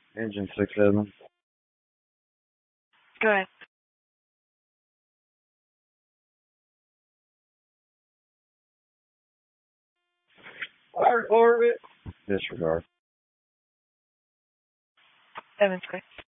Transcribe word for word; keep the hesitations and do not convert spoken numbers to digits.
Engine six seven. Go ahead. Fire orbit. Disregard. Seven square.